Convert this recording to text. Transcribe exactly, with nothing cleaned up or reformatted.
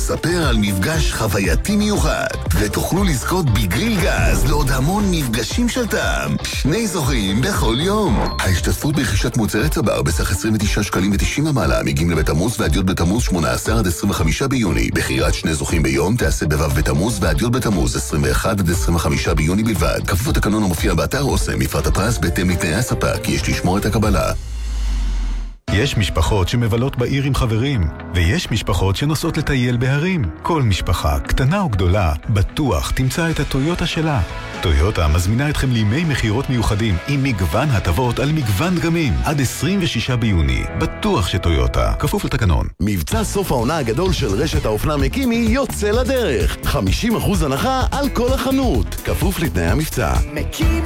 נספר על מפגש חווייתי מיוחד, ותוכלו לזכות בגריל גז לעוד המון מפגשים של טעם. שני זוכים בכל יום. ההשתתפות ברכישת מוצרי צבר בסך עשרים ותשעה שקלים ותשעים המעלה מגיעים לבית עמוס ועד י' בתמוז שמונה עשר עד עשרים וחמישה ביוני. בחירת שני זוכים ביום תעשה בו' בתמוז ועד י' בתמוז עשרים ואחד עד עשרים וחמישה ביוני בלבד. כפוף לתקנון המופיע באתר אוסם, מפרט הפרס בהתאם לתנאי הספק, יש לשמור את הקבלה. יש משפחות שמבלות בעיר עם חברים, ויש משפחות שנוסעות לטייל בהרים. כל משפחה, קטנה או גדולה, בטוח תמצא את הטויוטה שלה. טויוטה מזמינה אתכם לימי מחירות מיוחדים עם מגוון הטבות על מגוון דגמים. עד עשרים ושישה ביוני, בטוח שטויוטה, כפוף לתקנון. מבצע סוף העונה הגדול של רשת האופנה מקימי יוצא לדרך. חמישים אחוז הנחה על כל החנות, כפוף לתנאי המבצע. מקימי